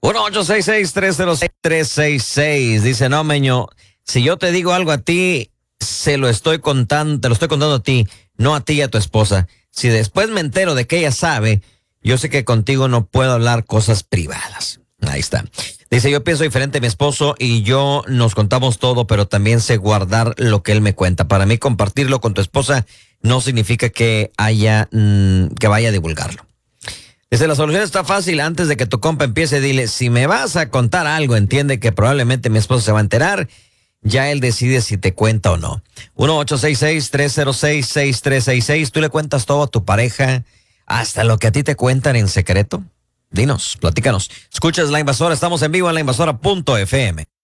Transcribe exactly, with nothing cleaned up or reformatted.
uno ocho seis seis, tres cero seis, tres seis seis. Dice, no, Meño, si yo te digo algo a ti, se lo estoy contando, te lo estoy contando a ti, no a ti y a tu esposa. Si después me entero de que ella sabe, yo sé que contigo no puedo hablar cosas privadas. Ahí está. Dice, yo pienso diferente a mi esposo y yo nos contamos todo, pero también sé guardar lo que él me cuenta. Para mí, compartirlo con tu esposa no significa que haya, mmm, que vaya a divulgarlo. Dice, la solución está fácil. Antes de que tu compa empiece, dile, si me vas a contar algo, entiende que probablemente mi esposo se va a enterar. Ya él decide si te cuenta o no. uno ocho seis seis, tres cero seis, seis tres seis seis. ¿Tú le cuentas todo a tu pareja, hasta lo que a ti te cuentan en secreto? Dinos, platícanos. Escuchas La Invasora, estamos en vivo en la invasora punto f m.